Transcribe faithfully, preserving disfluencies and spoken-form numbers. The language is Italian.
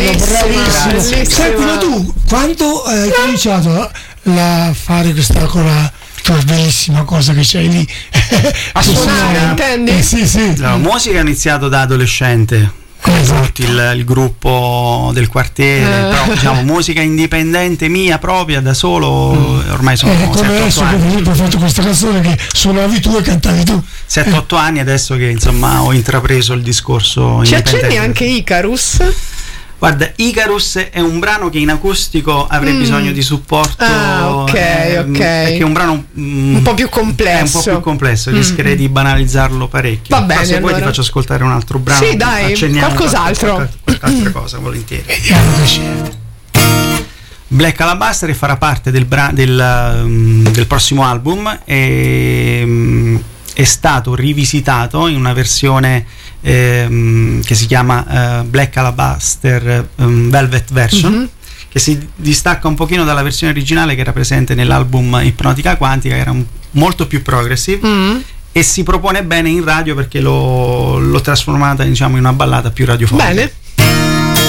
bravissimo, bravissimo. Senti, ma tu quando hai cominciato a fare questa ancora bellissima cosa che c'hai lì a suonare, intendi? Eh, sì, sì. La musica ho iniziato da adolescente. Esatto. Il, il gruppo del quartiere, eh. però diciamo musica indipendente mia propria da solo, mm. ormai sono eh, come adesso che ho fatto questa canzone che suonavi tu e cantavi tu sette otto eh. anni adesso che insomma ho intrapreso il discorso ci indipendente. accenni anche Icarus? Guarda, Icarus è un brano che in acustico avrei mm. bisogno di supporto. Ah, ok, eh, ok. Perché è un brano mm, un po' più complesso. È un po' più complesso, mm. rischierei di banalizzarlo parecchio. Va bene, però se allora. Poi ti faccio ascoltare un altro brano. Sì, dai, qualcos'altro. Qualche, qualche altra cosa, volentieri. Vediamo che c'è. Black Alabaster farà parte del, bra- del, um, del prossimo album e um, è stato rivisitato in una versione ehm, che si chiama uh, Black Alabaster um, Velvet Version, mm-hmm. che si distacca un pochino dalla versione originale che era presente nell'album Ipnotica Quantica, che era un, molto più progressive, mm-hmm. e si propone bene in radio perché l'ho, l'ho trasformata, diciamo, in una ballata più radiofonica. Bene.